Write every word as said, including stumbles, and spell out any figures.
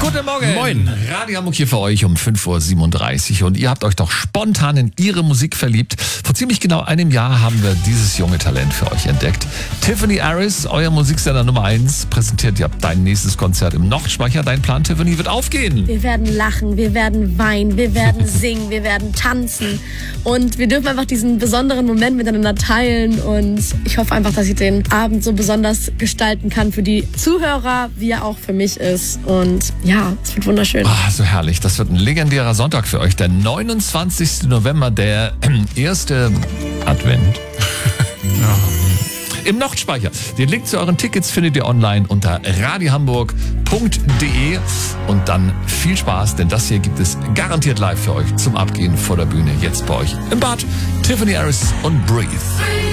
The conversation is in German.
Guten Morgen. Moin. Radio Hamburg hier für euch um fünf Uhr siebenunddreißig und ihr habt euch doch spontan in ihre Musik verliebt. Vor ziemlich genau einem Jahr haben wir dieses junge Talent für euch entdeckt. Tiffany Harris, euer Musiksender Nummer eins, präsentiert ihr dein nächstes Konzert im Nordspeicher. Dein Plan, Tiffany, wird aufgehen. Wir werden lachen, wir werden weinen, wir werden singen, wir werden tanzen und wir dürfen einfach diesen besonderen Moment miteinander teilen und ich hoffe einfach, dass ich den Abend so besonders gestalten kann für die Zuhörer, wie er auch für mich ist und ja, es wird wunderschön. Ah, so herrlich. Das wird ein legendärer Sonntag für euch, der neunundzwanzigsten November, der äh, erste Advent. Ja. Im Nordspeicher. Den Link zu euren Tickets findet ihr online unter radiohamburg punkt de und dann viel Spaß, denn das hier gibt es garantiert live für euch zum Abgehen vor der Bühne. Jetzt bei euch im Bad, Tiffany Harris und Breathe.